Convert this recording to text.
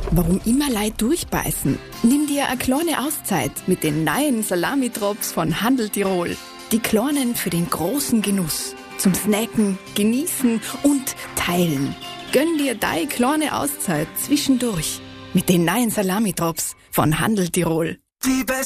Warum immer Leute durchbeißen? Nimm dir eine kleine Auszeit mit den neuen Salami-Drops von Handel Tirol. Die kleinen für den großen Genuss. Zum Snacken, Genießen und Teilen. Gönn dir deine kleine Auszeit zwischendurch mit den neuen Salami-Drops von Handel Tirol. Die